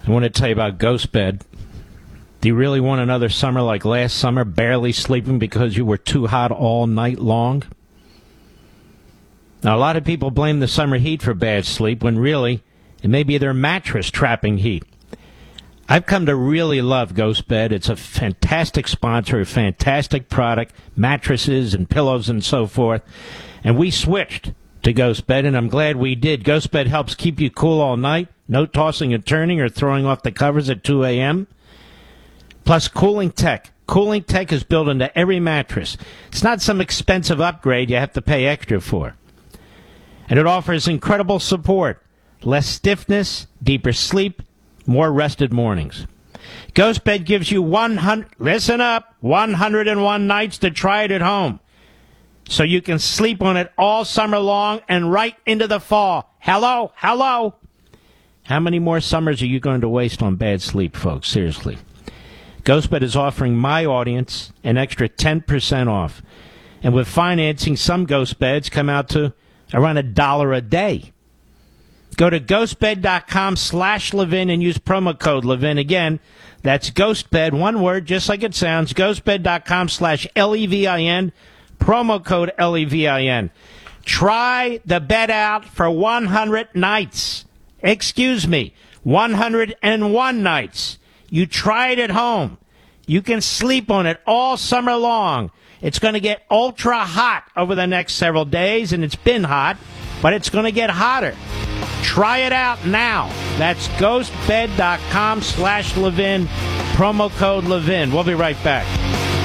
I want to tell you about Ghost Bed. Do you really want another summer like last summer, barely sleeping because you were too hot all night long? Now, a lot of people blame the summer heat for bad sleep when really it may be their mattress trapping heat. I've come to really love Ghost Bed. It's a fantastic sponsor, a fantastic product, mattresses and pillows and so forth. And we switched to Ghost Bed, and I'm glad we did. Ghost Bed helps keep you cool all night. No tossing and turning or throwing off the covers at 2 a.m. Plus cooling tech. Cooling tech is built into every mattress. It's not some expensive upgrade you have to pay extra for. And it offers incredible support. Less stiffness, deeper sleep, more rested mornings. Ghost Bed gives you 101 nights to try it at home. So you can sleep on it all summer long and right into the fall. Hello? How many more summers are you going to waste on bad sleep, folks? Seriously. GhostBed is offering my audience an extra 10% off. And with financing, some Ghost Beds come out to around $1 a day. Go to ghostbed.com/Levin and use promo code Levin. Again, that's GhostBed, one word, just like it sounds, ghostbed.com/Levin, promo code Levin. Try the bed out for 100 nights. 101 nights. You try it at home. You can sleep on it all summer long. It's going to get ultra hot over the next several days, and it's been hot, but it's going to get hotter. Try it out now. That's ghostbed.com/Levin, promo code Levin. We'll be right back.